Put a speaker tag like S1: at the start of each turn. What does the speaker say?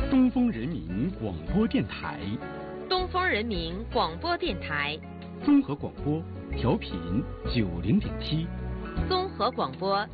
S1: 东风人民广播电台，
S2: 东风人民广播电台，
S1: 综合广播，调频90.7，
S2: 综合广播